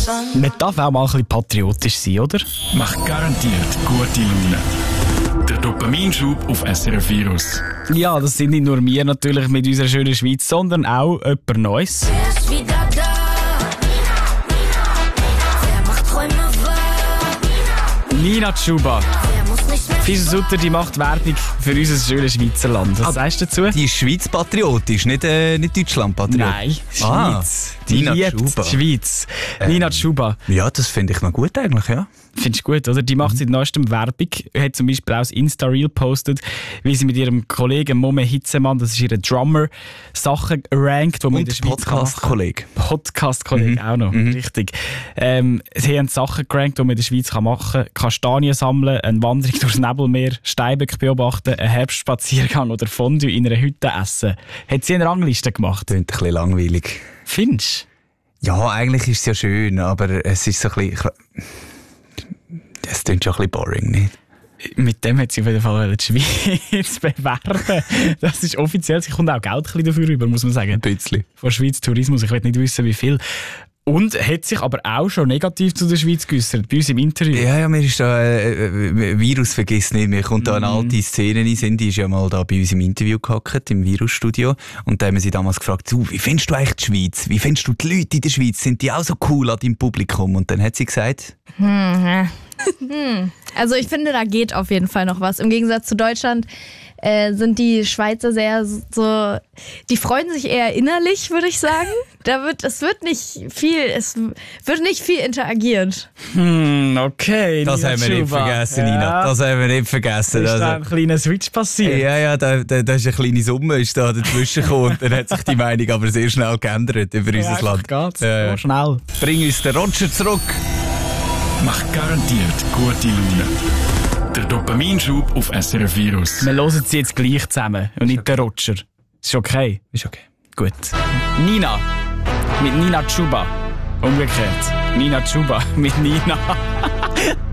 Man darf auch mal ein bisschen patriotisch sein, oder? Macht garantiert gute Laune. Der Dopaminschub auf SRF Virus. Ja, das sind nicht nur wir natürlich mit unserer schönen Schweiz, sondern auch jemand Neues. Wer ist wieder da? Wer macht Träume wahr? Nina Chuba. Wer muss nicht mehr Fischer Sutter, die macht Werbung für unser schönes Schweizer Land. Was sagst du dazu? Die ist Schweiz-patriotisch, nicht Deutschland-patriotisch. Nein, Schweiz. Die Nina liebt Chuba. die Schweiz. Nina Chuba. Ja, das finde ich noch gut eigentlich, ja. Findest du gut, oder? Die macht seit neuestem Werbung. Hat zum Beispiel auch das Insta-Reel gepostet, wie sie mit ihrem Kollegen Momme Hitzemann, das ist ihr Drummer, Sachen rankt, die man in der Schweiz Podcast-Kollege. Podcast-Kollege auch noch, richtig. Sie haben Sachen gerankt, die man in der Schweiz machen kann. Kastanien sammeln, eine Wanderung durchs Nebelmeer, Steinböcke beobachten, einen Herbstspaziergang oder Fondue in einer Hütte essen. Hat sie eine Rangliste gemacht? Klingt ein bisschen langweilig. Findest du? Ja, eigentlich ist es ja schön, aber es ist so ein bisschen... Es klingt schon ein bisschen boring, nicht? Mit dem hat sie auf jeden Fall die Schweiz bewerben. Das ist offiziell. Sie kommt auch Geld dafür rüber, muss man sagen. Ein bisschen. Von Schweiz Tourismus. Ich will nicht wissen, wie viel. Und hat sich aber auch schon negativ zu der Schweiz geäussert, bei uns im Interview. Ja, mir ist da Virus vergiss nicht. Mir kommt da eine alte Szene in Sinn. Die ist ja mal da bei uns im Interview gehackt, im Virusstudio. Und da haben wir sie damals gefragt, wie findest du eigentlich die Schweiz? Wie findest du die Leute in der Schweiz? Sind die auch so cool an deinem Publikum? Und dann hat sie gesagt... Also ich finde, da geht auf jeden Fall noch was. Im Gegensatz zu Deutschland sind die Schweizer sehr so, die freuen sich eher innerlich, würde ich sagen. Es wird nicht viel interagiert. Okay. Das haben wir nicht vergessen, Nina. Das haben wir nicht vergessen. Ist da ein kleiner Switch passiert? Ja, da ist eine kleine Summe ist da dazwischen gekommen. Und dann hat sich die Meinung aber sehr schnell geändert über unser Land. Geht's? So schnell. Bring uns den Roger zurück. Macht garantiert gute Laune. Der Dopaminschub auf SRF Virus. Wir hören sie jetzt gleich zusammen und nicht den Roger. Ist okay? Ist okay. Gut. Nina. Mit Nina Chuba. Umgekehrt. Nina Chuba mit Nina.